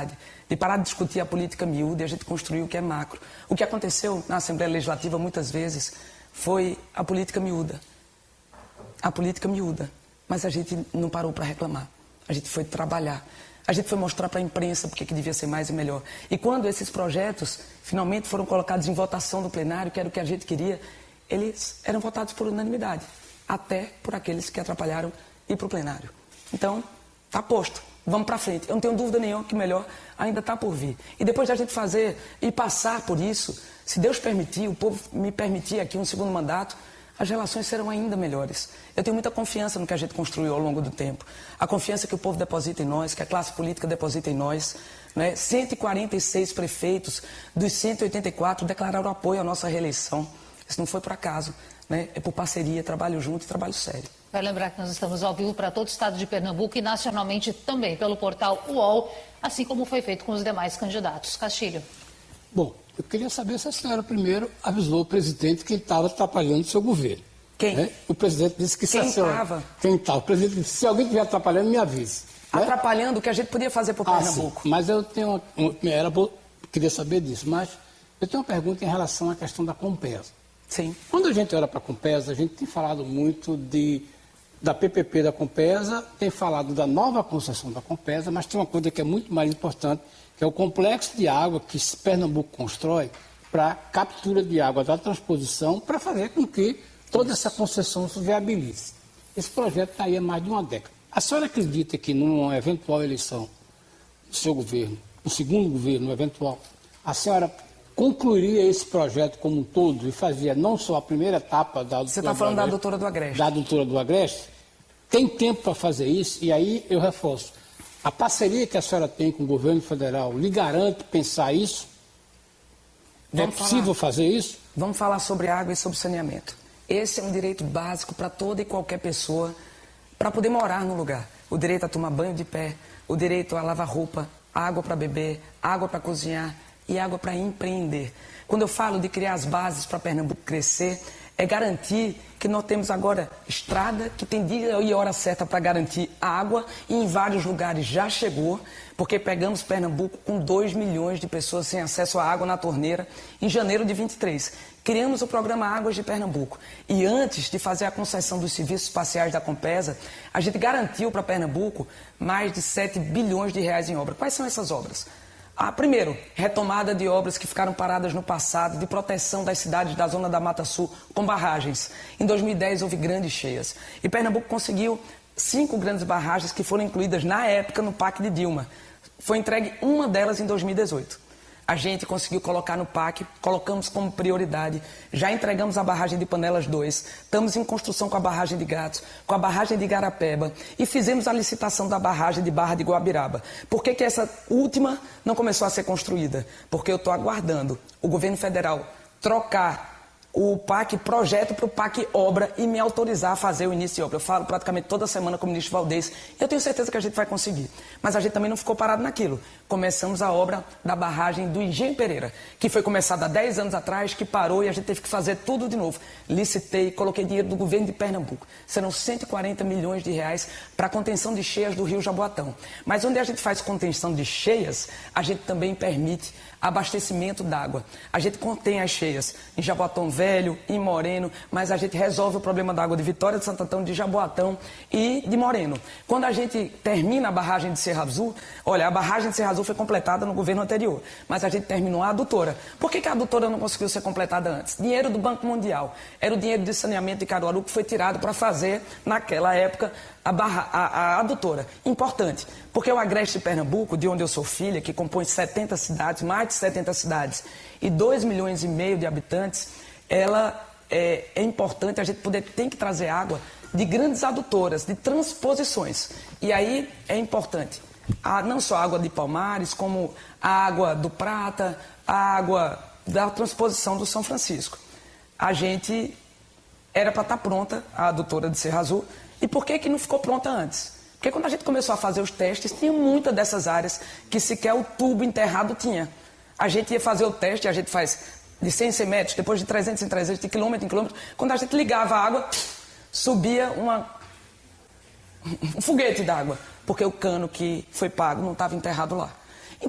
cidade, de parar de discutir a política miúda e a gente construir o que é macro. O que aconteceu na Assembleia Legislativa muitas vezes foi a política miúda. A política miúda. Mas a gente não parou para reclamar. A gente foi trabalhar. A gente foi mostrar para a imprensa porque que devia ser mais e melhor. E quando esses projetos finalmente foram colocados em votação do plenário, que era o que a gente queria, eles eram votados por unanimidade. Até por aqueles que atrapalharam ir para o plenário. Então, está posto. Vamos para frente. Eu não tenho dúvida nenhuma que melhor ainda está por vir. E depois de a gente fazer e passar por isso, se Deus permitir, o povo me permitir aqui um segundo mandato, as relações serão ainda melhores. Eu tenho muita confiança no que a gente construiu ao longo do tempo. A confiança que o povo deposita em nós, que a classe política deposita em nós. Né? 146 prefeitos dos 184 declararam apoio à nossa reeleição. Isso não foi por acaso. Né? É por parceria, trabalho junto e trabalho sério. Vai lembrar que nós estamos ao vivo para todo o estado de Pernambuco e nacionalmente também pelo portal UOL, assim como foi feito com os demais candidatos. Castilho. Bom, eu queria saber se a senhora primeiro avisou o presidente que ele estava atrapalhando o seu governo. Quem? Né? O presidente disse que se Quem a senhora... estava? Quem estava? O presidente disse, se alguém estiver atrapalhando, me avise. Né? Atrapalhando o que a gente podia fazer por Pernambuco. Sim. Mas eu tenho queria saber disso, mas eu tenho uma pergunta em relação à questão da Compesa. Sim. Quando a gente olha para a Compesa, a gente tem falado muito da PPP da Compesa, tem falado da nova concessão da Compesa, mas tem uma coisa que é muito mais importante, que é o complexo de água que Pernambuco constrói para captura de água da transposição, para fazer com que toda essa concessão se viabilize. Esse projeto está aí há mais de uma década. A senhora acredita que numa eventual eleição do seu governo, no segundo governo eventual, a senhora concluiria esse projeto como um todo e fazia não só a primeira etapa da... Você está falando da adutora do Agreste. Da adutora do Agreste? Tem tempo para fazer isso? E aí eu reforço. A parceria que a senhora tem com o governo federal lhe garante pensar isso? É possível fazer isso? Vamos falar sobre água e sobre saneamento. Esse é um direito básico para toda e qualquer pessoa para poder morar no lugar. O direito a tomar banho de pé, o direito a lavar roupa, água para beber, água para cozinhar e água para empreender. Quando eu falo de criar as bases para Pernambuco crescer, é garantir que nós temos agora estrada, que tem dia e hora certa para garantir água, e em vários lugares já chegou, porque pegamos Pernambuco com 2 milhões de pessoas sem acesso à água na torneira em janeiro de 23. Criamos o programa Águas de Pernambuco. E antes de fazer a concessão dos serviços espaciais da Compesa, a gente garantiu para Pernambuco mais de 7 bilhões de reais em obras. Quais são essas obras? Primeiro, retomada de obras que ficaram paradas no passado, de proteção das cidades da zona da Mata Sul com barragens. Em 2010 houve grandes cheias. E Pernambuco conseguiu 5 grandes barragens que foram incluídas na época no PAC de Dilma. Foi entregue uma delas em 2018. A gente conseguiu colocar no PAC, colocamos como prioridade, já entregamos a barragem de Panelas 2, estamos em construção com a barragem de Gatos, com a barragem de Igarapeba e fizemos a licitação da barragem de Barra de Guabiraba. Por que essa última não começou a ser construída? Porque eu estou aguardando o governo federal trocar o PAC projeto para o PAC obra e me autorizar a fazer o início de obra. Eu falo praticamente toda semana com o ministro Valdez e eu tenho certeza que a gente vai conseguir. Mas a gente também não ficou parado naquilo. Começamos a obra da barragem do Engenho Pereira, que foi começada há 10 anos atrás, que parou e a gente teve que fazer tudo de novo. Licitei, coloquei dinheiro do governo de Pernambuco. Serão 140 milhões de reais para a contenção de cheias do Rio Jaboatão. Mas onde a gente faz contenção de cheias, a gente também permite abastecimento d'água. A gente contém as cheias em Jaboatão Velho, em Moreno, mas a gente resolve o problema da água de Vitória de Santo Antão, de Jaboatão e de Moreno. Quando a gente termina a barragem de Serra Azul, olha, a barragem de Serra Azul foi completada no governo anterior, mas a gente terminou a adutora. Por que a adutora não conseguiu ser completada antes? Dinheiro do Banco Mundial. Era o dinheiro de saneamento de Caruaru que foi tirado para fazer, naquela época, a adutora. Importante, porque o Agreste de Pernambuco, de onde eu sou filha, que compõe 70 cidades, mais de 70 cidades, e 2,5 milhões de habitantes, ela é importante, a gente tem que trazer água de grandes adutoras, de transposições. E aí é importante, não só a água de Palmares, como a água do Prata, a água da transposição do São Francisco. A gente era para estar pronta, a adutora de Serra Azul. E por que não ficou pronta antes? Porque quando a gente começou a fazer os testes, tinha muitas dessas áreas que sequer o tubo enterrado tinha. A gente ia fazer o teste, a gente faz de 100 em 100 metros, depois de 300 em 300, de quilômetro em quilômetro. Quando a gente ligava a água, subia um foguete d'água, porque o cano que foi pago não estava enterrado lá.